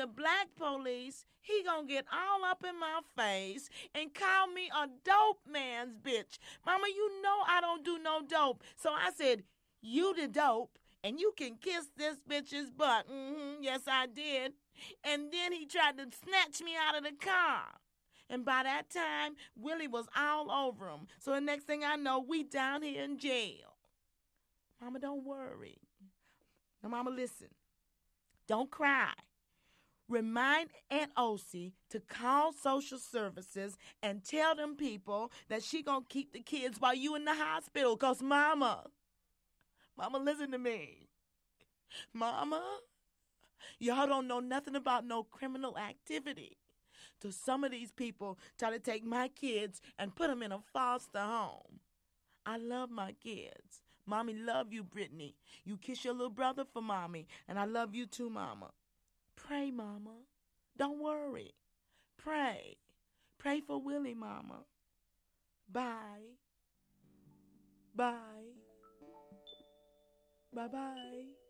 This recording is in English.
the black police, he gonna get all up in my face and call me a dope man's bitch. Mama, you know I don't do no dope. So I said, you the dope, and you can kiss this bitch's butt. Yes, I did. And then he tried to snatch me out of the car. And by that time, Willie was all over him. So the next thing I know, we down here in jail. Mama, don't worry. Now, Mama, listen. Don't cry. Remind Aunt Osie to call social services and tell them people that she gonna keep the kids while you in the hospital. Cause Mama, listen to me. Mama, y'all don't know nothing about no criminal activity. So some of these people try to take my kids and put them in a foster home. I love my kids. Mommy love you, Brittany. You kiss your little brother for Mommy, and I love you too, Mama. Pray, Mama. Don't worry. Pray. Pray for Willie, Mama. Bye. Bye. Bye-bye.